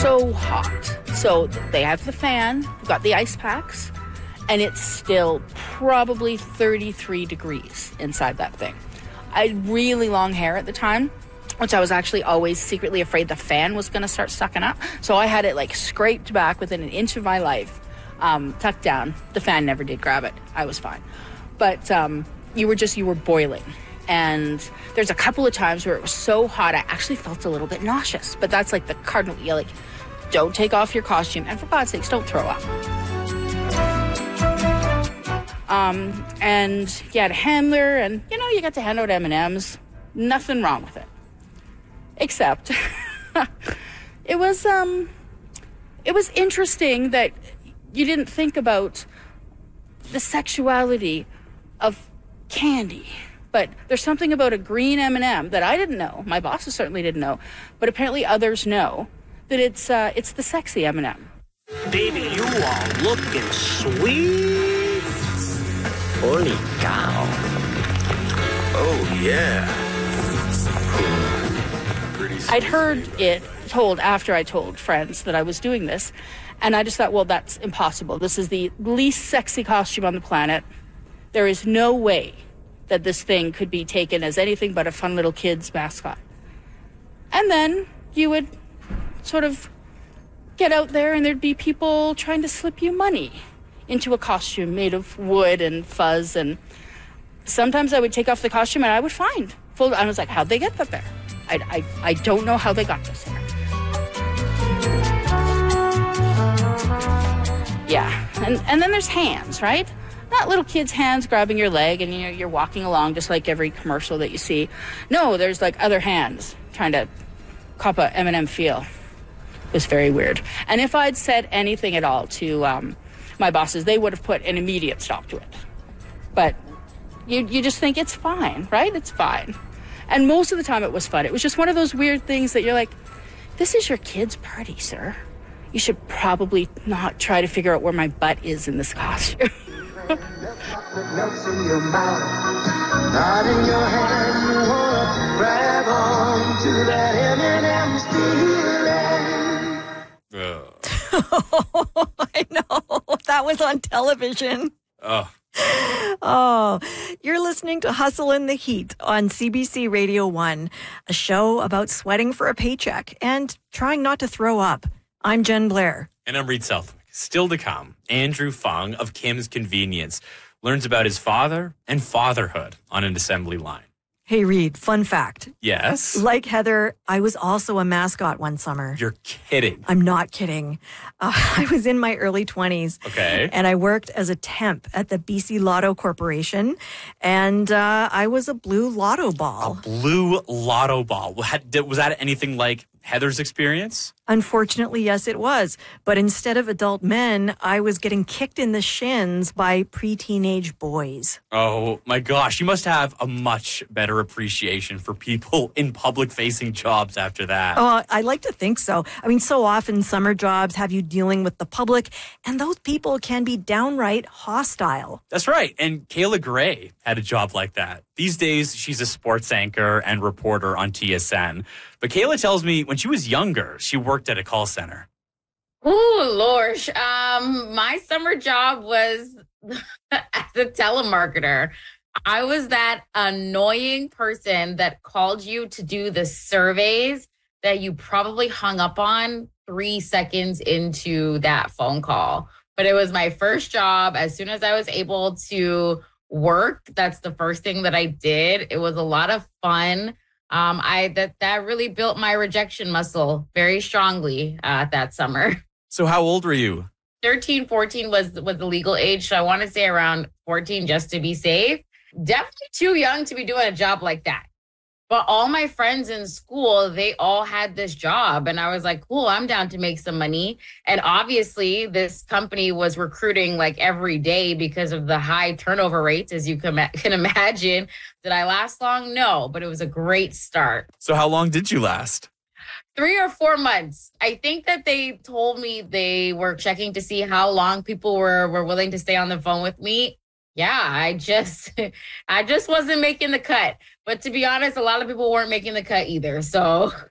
so hot. So they have the fan, they've got the ice packs, and it's still probably 33 degrees inside that thing. I had really long hair at the time, which I was actually always secretly afraid the fan was going to start sucking up. So I had it like scraped back within an inch of my life, tucked down. The fan never did grab it. I was fine. But you were boiling. And there's a couple of times where it was so hot, I actually felt a little bit nauseous. But that's like the cardinal, don't take off your costume. And for God's sakes, don't throw up. And you had a handler, and, you got to hand out M&Ms. Nothing wrong with it. Except, it was interesting that you didn't think about the sexuality of candy. But there's something about a green M&M that I didn't know. My bosses certainly didn't know. But apparently others know that it's the sexy M&M. Baby, you are looking sweet. Holy cow. Oh, yeah. I'd heard it told after I told friends that I was doing this. And I just thought, well, that's impossible. This is the least sexy costume on the planet. There is no way that this thing could be taken as anything but a fun little kid's mascot. And then you would sort of get out there and there'd be people trying to slip you money into a costume made of wood and fuzz. And sometimes I would take off the costume and I would find full. I was like, how'd they get that there? I don't know how they got this there. Yeah, and then there's hands, right? Not little kids' hands grabbing your leg and you're walking along just like every commercial that you see. No, there's like other hands trying to cop a M&M feel. It was very weird. And if I'd said anything at all to my bosses, they would have put an immediate stop to it. But you just think it's fine, right? It's fine. And most of the time it was fun. It was just one of those weird things that you're like, this is your kid's party, sir. You should probably not try to figure out where my butt is in this costume. I know. That was on television. Oh, you're listening to Hustle in the Heat on CBC Radio 1, a show about sweating for a paycheck and trying not to throw up. I'm Jen Blair. And I'm Reed Southwick. Still to come, Andrew Fung of Kim's Convenience learns about his father and fatherhood on an assembly line. Hey, Reed, fun fact. Yes? Like Heather, I was also a mascot one summer. You're kidding. I'm not kidding. I was in my early 20s. Okay. And I worked as a temp at the BC Lotto Corporation. And I was a blue lotto ball. A blue lotto ball. Was that anything like Heather's experience? Unfortunately, yes, it was. But instead of adult men, I was getting kicked in the shins by pre-teenage boys. Oh, my gosh. You must have a much better appreciation for people in public-facing jobs after that. Oh, I like to think so. I mean, so often summer jobs have you dealing with the public, and those people can be downright hostile. That's right. And Kayla Gray had a job like that. These days, she's a sports anchor and reporter on TSN. But Kayla tells me when she was younger, she worked at a call center. Ooh, Lorsh. My summer job was as a telemarketer. I was that annoying person that called you to do the surveys that you probably hung up on 3 seconds into that phone call. But it was my first job. As soon as I was able to work, that's the first thing that I did. It was a lot of fun. That really built my rejection muscle very strongly that summer. So how old were you? 13, 14 was the legal age. So I want to say around 14 just to be safe. Definitely too young to be doing a job like that. But all my friends in school, they all had this job. And I was like, cool, I'm down to make some money. And obviously, this company was recruiting like every day because of the high turnover rates, as you can imagine. Did I last long? No, but it was a great start. So how long did you last? 3 or 4 months. I think that they told me they were checking to see how long people were willing to stay on the phone with me. Yeah, I just wasn't making the cut. But to be honest, a lot of people weren't making the cut either. So